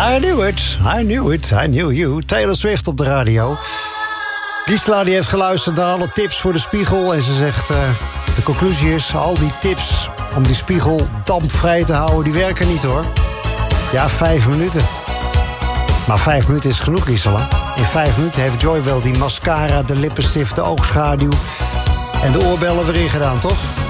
I knew you. Taylor Swift op de radio. Gisela die heeft geluisterd naar alle tips voor de spiegel. En ze zegt, de conclusie is, al die tips om die spiegel dampvrij te houden, die werken niet hoor. Ja, 5 minuten. Maar 5 minuten is genoeg, Gisela. In 5 minuten heeft Joy wel die mascara, de lippenstift, de oogschaduw en de oorbellen weer in gedaan, toch?